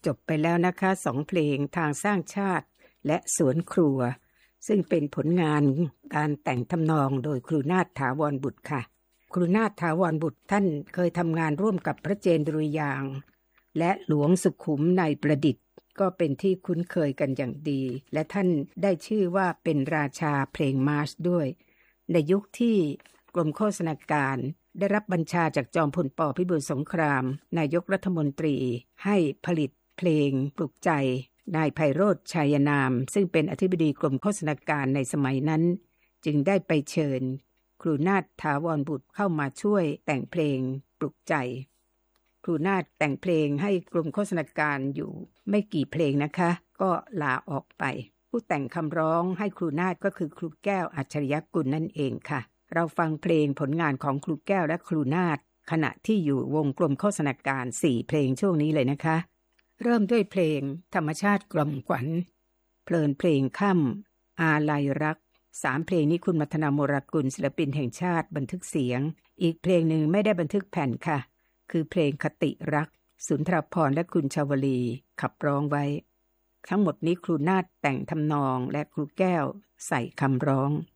จบไปแล้วนะคะ2เพลงทางสร้างชาติและสวนครัวซึ่งเป็นผลงานการแต่งทำนองโดยครูนาถถาวรบุตรค่ะครูนาถถาวรบุตรท่านเคยทำงานร่วมกับพระเจนดุริยางค์และหลวงสุขุมในประดิษฐ์ก็เป็นที่คุ้นเคยกันอย่างดีและท่านได้ชื่อว่าเป็นราชาเพลงมาร์ชด้วยในยุคที่กรมโฆษณาการได้รับบัญชาจากจอมพลป.พิบูลสงครามนายกรัฐมนตรีให้ผลิตเพลงปลุกใจนายไพโรจน์ชัยนามซึ่งเป็นอธิบดีกรมโฆษณาการในสมัยนั้นจึงได้ไปเชิญครูนาถถาวรบุตรเข้ามาช่วยแต่งเพลงปลุกใจครูนาถแต่งเพลงให้กรมโฆษณาการอยู่ไม่กี่เพลงนะคะก็ลาออกไปผู้แต่งคำร้องให้ครูนาถก็คือครูแก้วอัจฉริยกุลนั่นเองค่ะเราฟังเพลงผลงานของครูแก้วและครูนาถขณะที่อยู่วงกลมโฆษณาการ4เพลงช่วงนี้เลยนะคะเริ่มด้วยเพลงธรรมชาติกล่อมขวัญเพลินเพลงค่ำอาลัยรัก3เพลงนี้คุณมัทนาโมรากุลศิลปินแห่งชาติบันทึกเสียงอีกเพลงหนึ่งไม่ได้บันทึกแผ่นค่ะคือเพลงคติรักสุนทรภรณ์และคุณชาวลีขับร้องไว้ทั้งหมดนี้ครูนาถแต่งทำนองและครูแก้วใส่คำร้อง